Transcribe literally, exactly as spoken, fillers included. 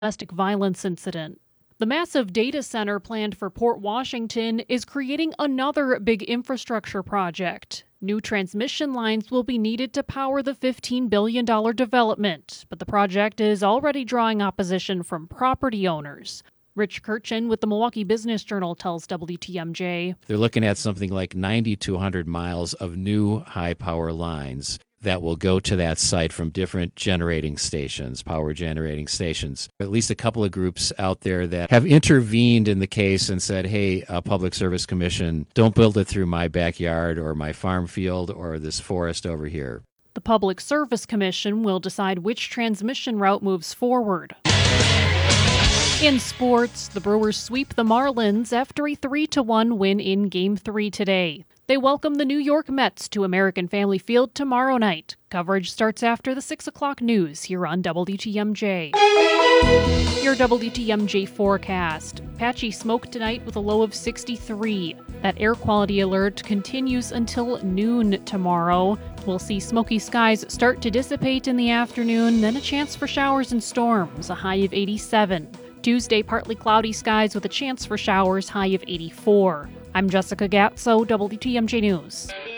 domestic violence incident. The massive data center planned for Port Washington is creating another big infrastructure project. New transmission lines will be needed to power the fifteen billion dollars development, but the project is already drawing opposition from property owners. Rich Kirchen with the Milwaukee Business Journal tells W T M J. They're looking at something like ninety to one hundred miles of new high-power lines that will go to that site from different generating stations, power generating stations. At least a couple of groups out there that have intervened in the case and said, hey, uh, Public Service Commission, don't build it through my backyard or my farm field or this forest over here. The Public Service Commission will decide which transmission route moves forward. In sports, the Brewers sweep the Marlins after a three to one win in Game three today. They welcome the New York Mets to American Family Field tomorrow night. Coverage starts after the six o'clock news here on W T M J. Your W T M J forecast. Patchy smoke tonight with a low of sixty-three. That air quality alert continues until noon tomorrow. We'll see smoky skies start to dissipate in the afternoon, then a chance for showers and storms, a high of eighty-seven. Tuesday, partly cloudy skies with a chance for showers, high of eighty-four. I'm Jessica Gatso, W T M J News.